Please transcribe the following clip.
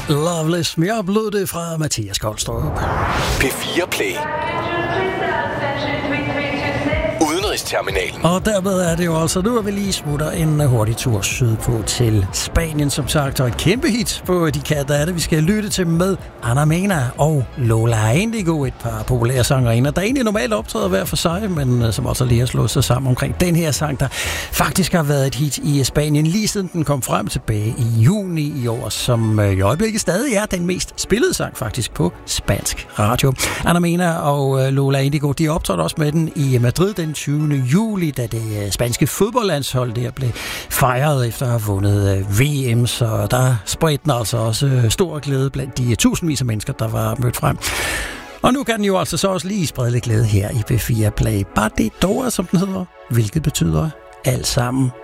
Loveless, men jeg oplevede det fra Mathias Koldstrup. P4 Play. Udenrigsterminalen. Og dermed er det jo altså nu, at vi lige smutter en hurtig tur sydpå til Spanien, som sagt, og et kæmpe hit på de katter er det, vi skal lytte til med Ana Mena og Lola Indigo, et par populære sangerinder, der egentlig normalt optræder hver for sig, men som også lige har slået sig sammen omkring den her sang, der faktisk har været et hit i Spanien, lige siden den kom frem tilbage i juni i år, som i øjeblikket stadig er den mest spillede sang faktisk på spansk radio. Ana Mena og Lola Indigo, de optrådte også med den i Madrid den 20. juli, da det spanske fodboldlandshold der blev fejret efter at have vundet VM, så der spredte den altså også stor glæde blandt de tusindvis af mennesker, der var mødt frem. Og nu kan den jo altså så også lige sprede lidt glæde her i P4 Play. Batidora, som den hedder, hvilket betyder alt sammen